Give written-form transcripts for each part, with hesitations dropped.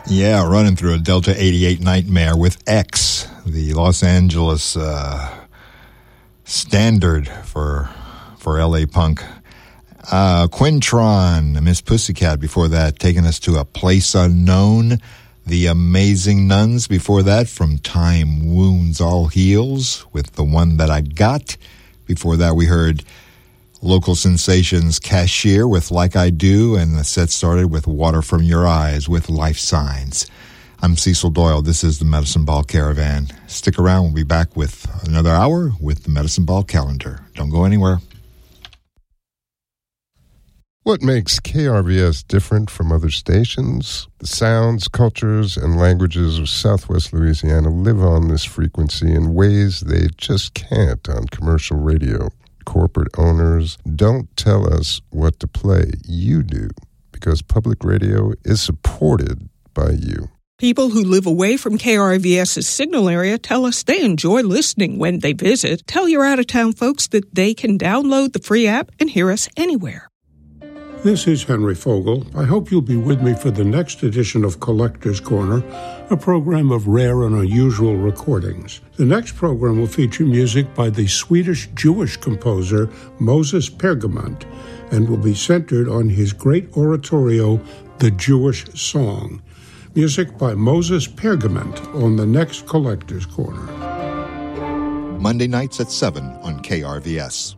Yeah, running through a Delta 88 nightmare with X, the Los Angeles standard for LA punk. Quintron, Miss Pussycat before that, taking us to A Place Unknown. The Amazing Nuns before that, From Time Wounds All Heals, with The One That I Got. Before that, we heard local sensations Cashier with Like I Do, and the set started with Water From Your Eyes with Life Signs. I'm Cecil Doyle. This is the Medicine Ball Caravan. Stick around. We'll be back with another hour with the Medicine Ball calendar. Don't go anywhere. What makes KRVS different from other stations? The sounds, cultures, and languages of Southwest Louisiana live on this frequency in ways they just can't on commercial radio. Corporate owners don't tell us what to play. You do, because public radio is supported by you. People who live away from KRVS's signal area tell us they enjoy listening when they visit. Tell your out-of-town folks that they can download the free app and hear us anywhere. This is Henry Fogel. I hope you'll be with me for the next edition of Collector's Corner, a program of rare and unusual recordings. The next program will feature music by the Swedish Jewish composer Moses Pergament and will be centered on his great oratorio, The Jewish Song. Music by Moses Pergament on the next Collector's Corner. Monday nights at 7 on KRVS.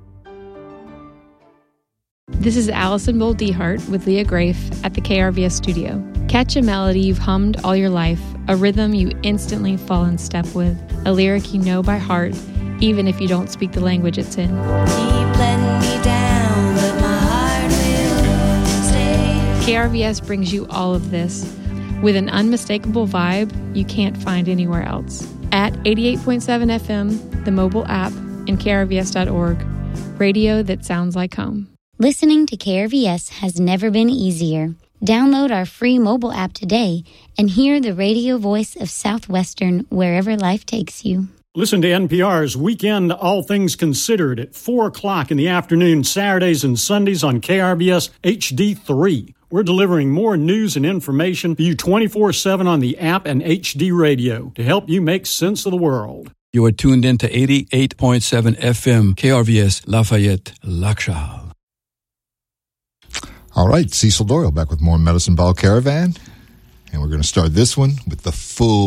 This is Allison Bowl Dehart with Leah Grafe at the KRVS studio. Catch a melody you've hummed all your life, a rhythm you instantly fall in step with, a lyric you know by heart, even if you don't speak the language it's in. Keep letting me down, but my heart will stay. KRVS brings you all of this with an unmistakable vibe you can't find anywhere else. At 88.7 FM, the mobile app, and krvs.org, radio that sounds like home. Listening to KRVS has never been easier. Download our free mobile app today and hear the radio voice of Southwestern wherever life takes you. Listen to NPR's Weekend All Things Considered at 4 o'clock in the afternoon, Saturdays and Sundays on KRBS HD3. We're delivering more news and information for you 24/7 on the app and HD radio to help you make sense of the world. You are tuned in to 88.7 FM, KRVS, Lafayette, Lakshal. All right, Cecil Doyle back with more Medicine Ball Caravan. And we're going to start this one with the full